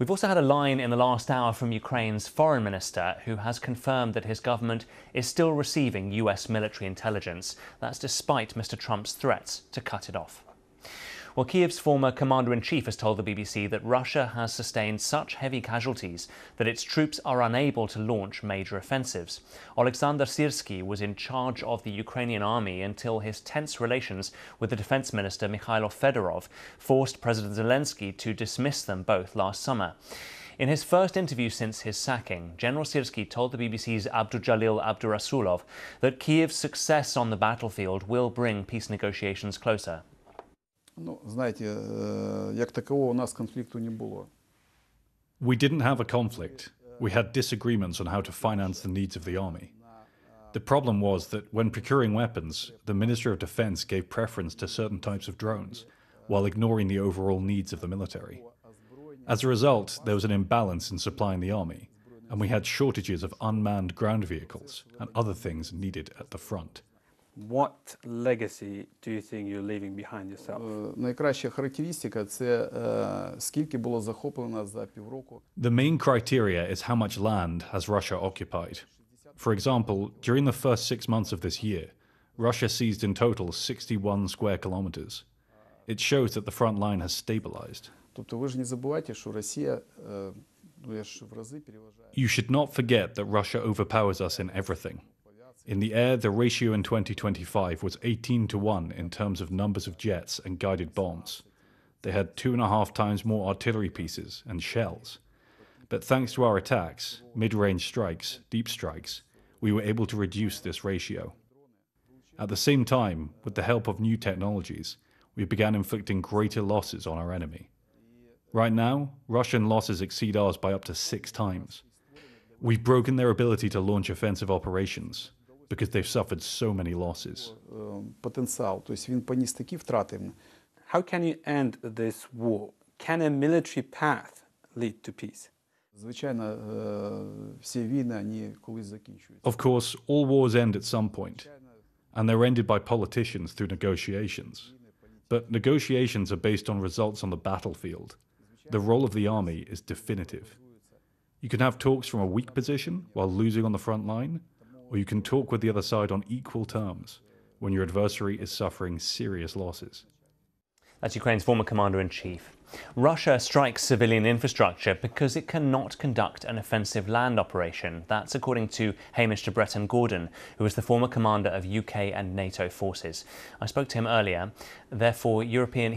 We've also had a line in the last hour from Ukraine's foreign minister, who has confirmed that his government is still receiving US military intelligence. That's despite Mr. Trump's threats to cut it off. Well, Kyiv's former commander-in-chief has told the BBC that Russia has sustained such heavy casualties that its troops are unable to launch major offensives. Oleksandr Syrsky was in charge of the Ukrainian army until his tense relations with the defense minister Mikhailo Fedorov forced President Zelensky to dismiss them both last summer. In his first interview since his sacking, General Syrsky told the BBC's Abdujalil Abdurasulov that Kyiv's success on the battlefield will bring peace negotiations closer. We didn't have a conflict. We had disagreements on how to finance the needs of the army. The problem was that when procuring weapons, the Minister of Defense gave preference to certain types of drones, while ignoring the overall needs of the military. As a result, there was an imbalance in supplying the army, and we had shortages of unmanned ground vehicles and other things needed at the front. What legacy do you think you're leaving behind yourself? The main criteria is how much land has Russia occupied. For example, during the first 6 months of this year, Russia seized in total 61 square kilometers. It shows that the front line has stabilized. You should not forget that Russia overpowers us in everything. In the air, the ratio in 2025 was 18-1 in terms of numbers of jets and guided bombs. They had 2.5 times more artillery pieces and shells. But thanks to our attacks, mid-range strikes, deep strikes, we were able to reduce this ratio. At the same time, with the help of new technologies, we began inflicting greater losses on our enemy. Right now, Russian losses exceed ours by up to 6 times. We've broken their ability to launch offensive operations, because they've suffered so many losses. How can you end this war? Can a military path lead to peace? Of course, all wars end at some point, and they're ended by politicians through negotiations. But negotiations are based on results on the battlefield. The role of the army is definitive. You can have talks from a weak position while losing on the front line, or you can talk with the other side on equal terms when your adversary is suffering serious losses. That's Ukraine's former commander-in-chief. Russia strikes civilian infrastructure because it cannot conduct an offensive land operation. That's according to Hamish de Bretton Gordon, who is the former commander of UK and NATO forces. I spoke to him earlier. Therefore, European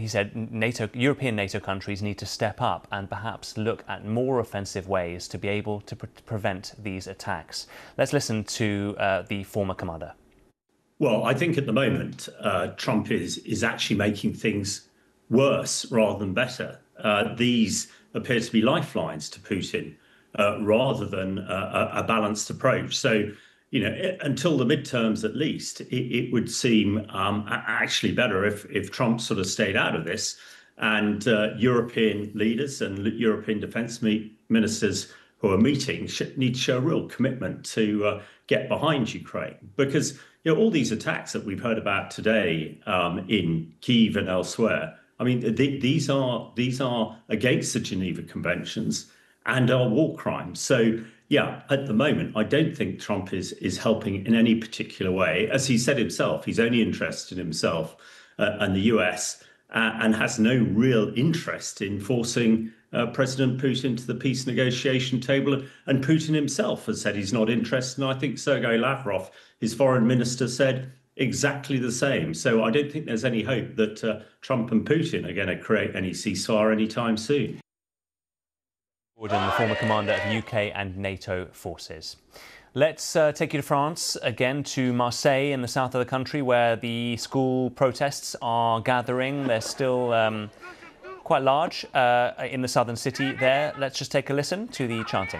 NATO countries need to step up and perhaps look at more offensive ways to be able to prevent these attacks. Let's listen to the former commander. Well, I think at the moment, Trump is actually making things worse rather than better. These appear to be lifelines to Putin rather than a balanced approach. So, until the midterms at least, it would seem actually better if Trump sort of stayed out of this, and European leaders and European defense ministers who are meeting need to show a real commitment to get behind Ukraine, because all these attacks that we've heard about today in Kyiv and elsewhere, I mean, these are against the Geneva Conventions and are war crimes. So, yeah, at the moment, I don't think Trump is helping in any particular way. As he said himself, he's only interested in himself and the US and has no real interest in forcing President Putin to the peace negotiation table. And Putin himself has said he's not interested. And I think Sergei Lavrov, his foreign minister, said exactly the same. So I don't think there's any hope that Trump and Putin are going to create any ceasefire anytime soon. Gordon, the former commander of UK and NATO forces. Let's take you to France, again to Marseille in the south of the country, where the school protests are gathering. They're still quite large in the southern city there. Let's just take a listen to the chanting.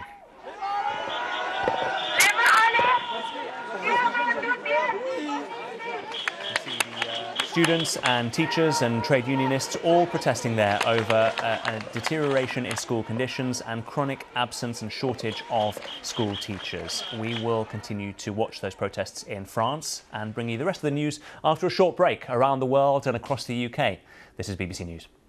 Students and teachers and trade unionists all protesting there over a deterioration in school conditions and chronic absence and shortage of school teachers. We will continue to watch those protests in France and bring you the rest of the news after a short break around the world and across the UK. This is BBC News.